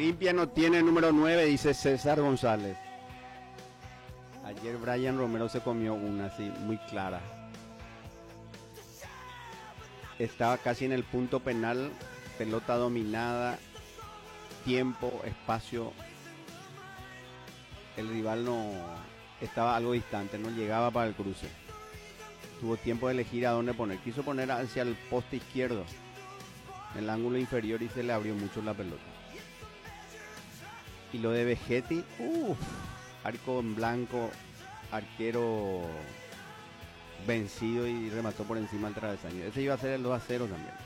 Olimpia no tiene número 9, dice César González. Ayer Brian Romero se comió una así, muy clara. Estaba casi en el punto penal, pelota dominada, tiempo, espacio. El rival no estaba algo distante, no llegaba para el cruce. Tuvo tiempo de elegir a dónde poner. Quiso poner hacia el poste izquierdo, en el ángulo inferior, y se le abrió mucho la pelota. Y lo de Vegetti, arco en blanco, arquero vencido y remató por encima del travesaño. Ese iba a ser el 2-0 también.